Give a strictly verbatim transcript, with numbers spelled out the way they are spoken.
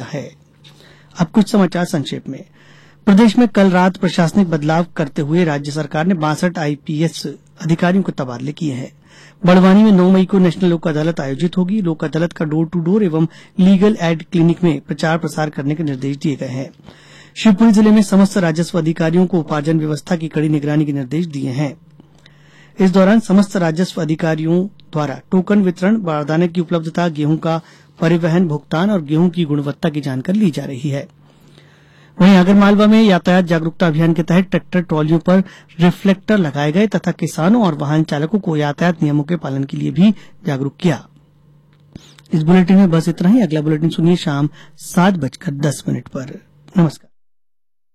है। अब कुछ समाचार संक्षेप में। प्रदेश में कल रात प्रशासनिक बदलाव करते हुए राज्य सरकार ने बासठ आईपीएस अधिकारियों के तबादले किए हैं। बड़वानी में नौ मई को नेशनल लोक अदालत आयोजित होगी। लोक अदालत का डोर टू डोर एवं लीगल एड क्लिनिक में प्रचार प्रसार करने के निर्देश दिए गए हैं। शिवपुरी जिले में समस्त राजस्व अधिकारियों को उपार्जन व्यवस्था की कड़ी निगरानी के निर्देश दिए हैं। इस दौरान समस्त राजस्व अधिकारियों द्वारा टोकन वितरण, बारदाने की उपलब्धता, गेहूं का परिवहन, भुगतान और गेहूं की गुणवत्ता की जानकारी ली जा रही है। वहीं आगरमालवा में यातायात जागरूकता अभियान के तहत ट्रैक्टर ट्रॉलियों पर रिफ्लेक्टर लगाए गए तथा किसानों और वाहन चालकों को यातायात नियमों के पालन के लिए भी जागरूक किया। इस बुलेटिन में बस इतना ही। अगला बुलेटिन सुनिए शाम सात बजकर दस मिनट पर। नमस्कार।